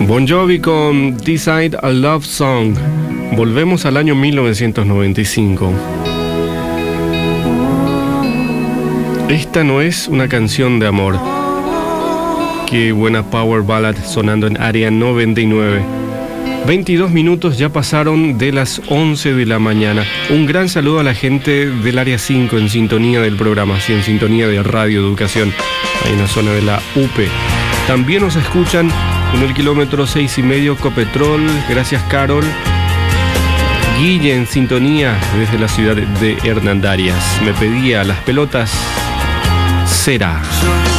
Bon Jovi con Decide a Love Song. Volvemos al año 1995. Esta no es una canción de amor. Qué buena power ballad sonando en Área 99. 22 minutos ya pasaron de las 11 de la mañana. Un gran saludo a la gente del Área 5 en sintonía del programa, sí, en sintonía de Radio Educación, ahí en la zona de la UP. También nos escuchan en el kilómetro 6,5 Copetrol. Gracias, Carol. Guille en sintonía desde la ciudad de Hernandarias. Me pedía las pelotas. Será.